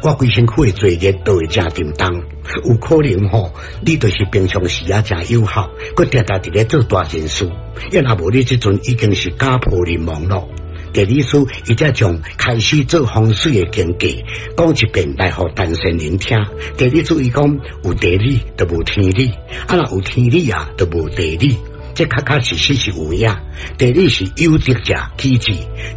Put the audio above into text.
我规身躯的作业都会真沉重，有可能你就是平常时啊真有效，佮定定伫咧做大件事，要若无你即阵已经是家破人亡咯。第二次，伊才将开始做风水的经过讲一遍来互单身人听。第二次伊讲有地理就无天理，啊若有天理啊就无地理，这确确实实是有影。地理是有德者起志，